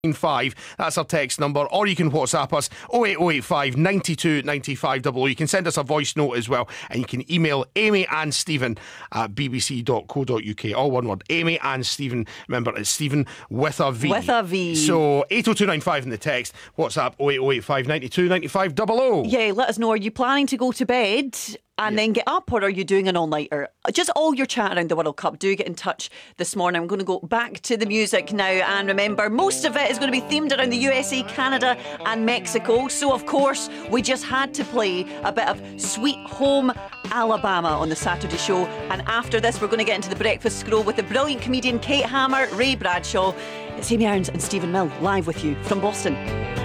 5. That's our text number, or you can WhatsApp us 08085 92 95 00. You can send us a voice note as well, and you can email Amy and Stephen at bbc.co.uk. All one word, Amy and Stephen. Remember, it's Stephen with a V. With a V. So 80295 in the text, WhatsApp 08085 92 95 00. Yeah, let us know. Are you planning to go to bed and then get up, or are you doing an all-nighter? Just all your chat around the World Cup. Do get in touch this morning. I'm going to go back to the music now, and remember, most of it is going to be themed around the USA, Canada and Mexico. So of course we just had to play a bit of Sweet Home Alabama on the Saturday show, and after this we're going to get into the breakfast scroll with the brilliant comedian Kate Hammer, Ray Bradshaw. It's Amy Irons and Stephen Mill live with you from Boston.